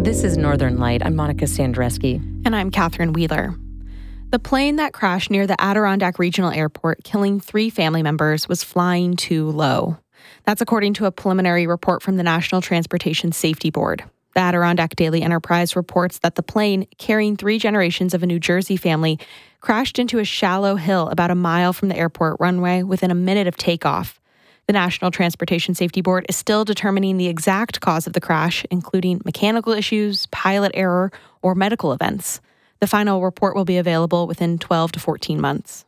This is Northern Light. I'm Monica Sandreski. And I'm Catherine Wheeler. The plane that crashed near the Adirondack Regional Airport, killing 3 family members, was flying too low. That's according to a preliminary report from the National Transportation Safety Board. The Adirondack Daily Enterprise reports that the plane, carrying 3 generations of a New Jersey family, crashed into a shallow hill about a mile from the airport runway within a minute of takeoff. The National Transportation Safety Board is still determining the exact cause of the crash, including mechanical issues, pilot error, or medical events. The final report will be available within 12 to 14 months.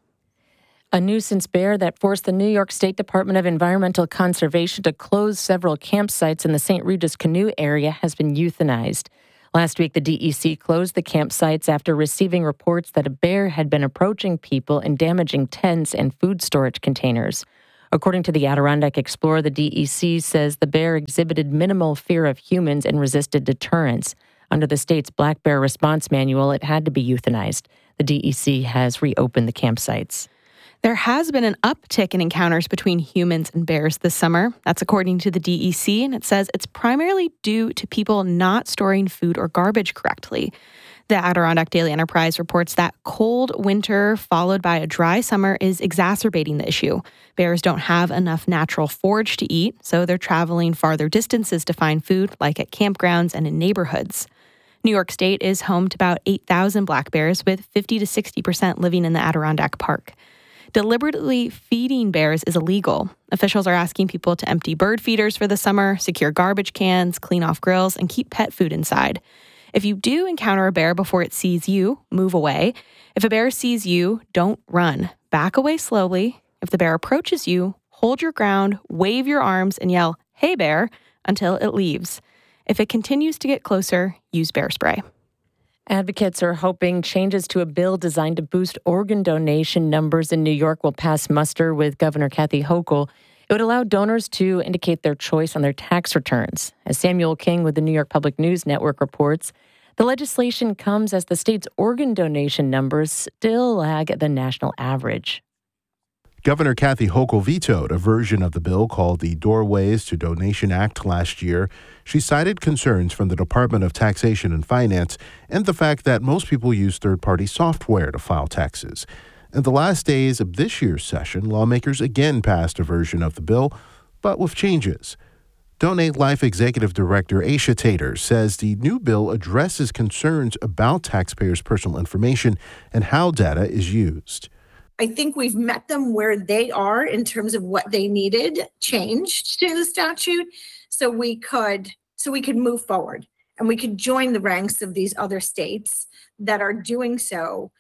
A nuisance bear that forced the New York State Department of Environmental Conservation to close several campsites in the St. Regis Canoe area has been euthanized. Last week, the DEC closed the campsites after receiving reports that a bear had been approaching people and damaging tents and food storage containers. According to the Adirondack Explorer, the DEC says the bear exhibited minimal fear of humans and resisted deterrence. Under the state's Black Bear Response Manual, it had to be euthanized. The DEC has reopened the campsites. There has been an uptick in encounters between humans and bears this summer. That's according to the DEC, and it says it's primarily due to people not storing food or garbage correctly. The Adirondack Daily Enterprise reports that cold winter followed by a dry summer is exacerbating the issue. Bears don't have enough natural forage to eat, so they're traveling farther distances to find food, like at campgrounds and in neighborhoods. New York State is home to about 8,000 black bears, with 50 to 60% living in the Adirondack Park. Deliberately feeding bears is illegal. Officials are asking people to empty bird feeders for the summer, secure garbage cans, clean off grills, and keep pet food inside. If you do encounter a bear before it sees you, move away. If a bear sees you, don't run. Back away slowly. If the bear approaches you, hold your ground, wave your arms, and yell, "Hey, bear," until it leaves. If it continues to get closer, use bear spray. Advocates are hoping changes to a bill designed to boost organ donation numbers in New York will pass muster with Governor Kathy Hochul. It would allow donors to indicate their choice on their tax returns. As Samuel King with the New York Public News Network reports, the legislation comes as the state's organ donation numbers still lag the national average. Governor Kathy Hochul vetoed a version of the bill called the Doorways to Donation Act last year. She cited concerns from the Department of Taxation and Finance and the fact that most people use third-party software to file taxes. In the last days of this year's session, lawmakers again passed a version of the bill, but with changes. Donate Life Executive Director Aisha Tater says the new bill addresses concerns about taxpayers' personal information and how data is used. I think we've met them where they are in terms of what they needed changed to the statute so we could move forward and we could join the ranks of these other states that are doing so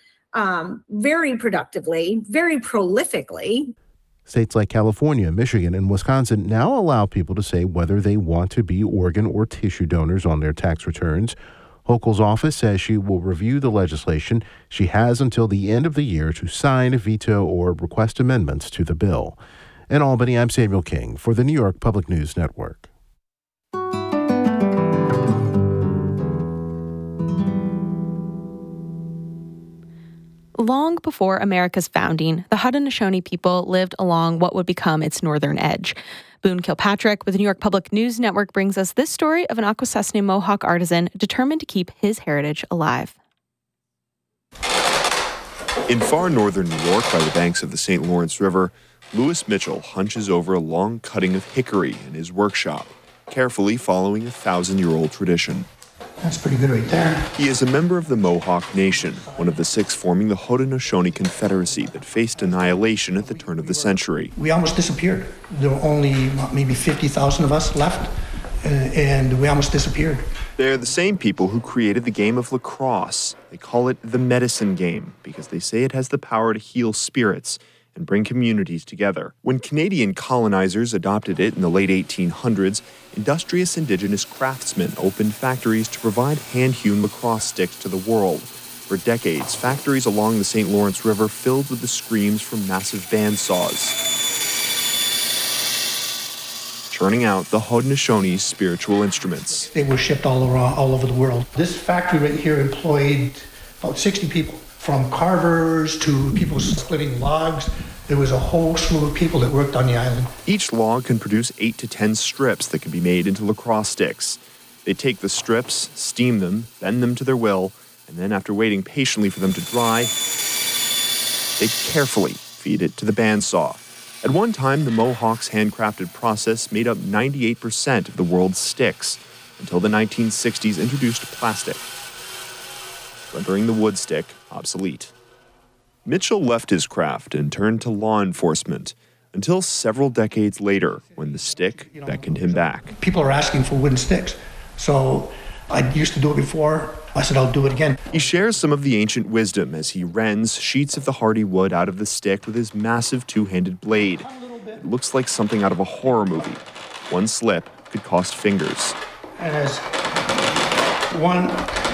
very productively, very prolifically. States like California, Michigan, and Wisconsin now allow people to say whether they want to be organ or tissue donors on their tax returns. Hochul's office says she will review the legislation. She has until the end of the year to sign, veto, or request amendments to the bill. In Albany, I'm Samuel King for the New York Public News Network. Long before America's founding, the Haudenosaunee people lived along what would become its northern edge. Boone Kilpatrick with the New York Public News Network brings us this story of an Akwesasne Mohawk artisan determined to keep his heritage alive. In far northern New York, by the banks of the St. Lawrence River, Louis Mitchell hunches over a long cutting of hickory in his workshop, carefully following a 1,000-year-old tradition. That's pretty good right there. He is a member of the Mohawk Nation, one of the 6 forming the Haudenosaunee Confederacy that faced annihilation at the turn of the century. We almost disappeared. There were only maybe 50,000 of us left, and we almost disappeared. They're the same people who created the game of lacrosse. They call it the medicine game because they say it has the power to heal spirits and bring communities together. When Canadian colonizers adopted it in the late 1800s, industrious indigenous craftsmen opened factories to provide hand-hewn lacrosse sticks to the world. For decades, factories along the St. Lawrence River filled with the screams from massive bandsaws, churning out the Haudenosaunee's spiritual instruments. They were shipped all over the world. This factory right here employed about 60 people. From carvers to people splitting logs, there was a whole slew of people that worked on the island. Each log can produce 8 to 10 strips that can be made into lacrosse sticks. They take the strips, steam them, bend them to their will, and then after waiting patiently for them to dry, they carefully feed it to the bandsaw. At one time, the Mohawks' handcrafted process made up 98% of the world's sticks, until the 1960s introduced plastic, rendering the wood stick obsolete. Mitchell left his craft and turned to law enforcement, until several decades later when the stick beckoned him back. People are asking for wooden sticks. So I used to do it before. I said, I'll do it again. He shares some of the ancient wisdom as he rends sheets of the hardy wood out of the stick with his massive two-handed blade. It looks like something out of a horror movie. One slip could cost fingers. And as one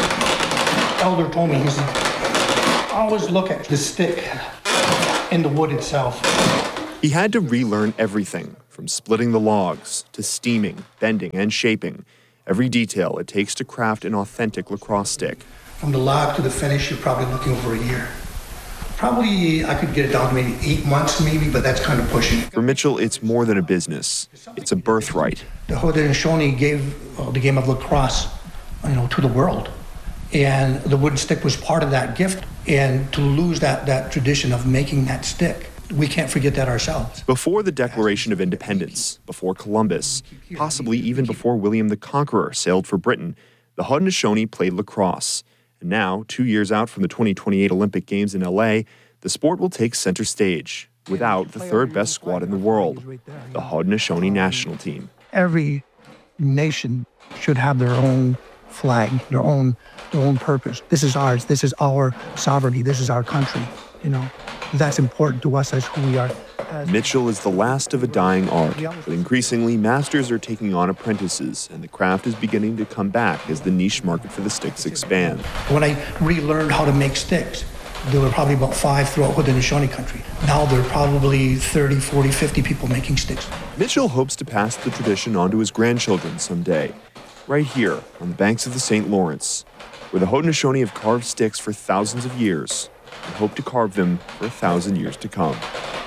elder told me, he said, always look at the stick and the wood itself. He had to relearn everything, from splitting the logs to steaming, bending, and shaping. Every detail it takes to craft an authentic lacrosse stick. From the log to the finish, you're probably looking over a year. Probably I could get it down to maybe 8 months maybe, but that's kind of pushing it. For Mitchell, it's more than a business. It's a birthright. The Haudenosaunee gave the game of lacrosse, to the world. And the wooden stick was part of that gift. And to lose that tradition of making that stick, we can't forget that ourselves. Before the Declaration of Independence, before Columbus, possibly even before William the Conqueror sailed for Britain, the Haudenosaunee played lacrosse. And now, 2 years out from the 2028 Olympic Games in LA, the sport will take center stage without the third best squad in the world, the Haudenosaunee national team. Every nation should have their own flag, their own purpose. This is ours. This is our sovereignty. This is our country. That's important to us as who we are. Mitchell is the last of a dying art, but increasingly masters are taking on apprentices, and the craft is beginning to come back as the niche market for the sticks expand. When I relearned how to make sticks, there were probably about 5 throughout Haudenosaunee country. Now there are probably 30, 40, 50 people making sticks. Mitchell hopes to pass the tradition on to his grandchildren someday, right here on the banks of the St. Lawrence, where the Haudenosaunee have carved sticks for thousands of years and hope to carve them for 1,000 years to come.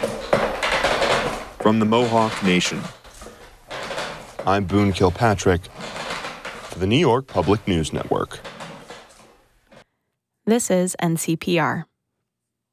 From the Mohawk Nation, I'm Boone Kilpatrick for the New York Public News Network. This is NCPR.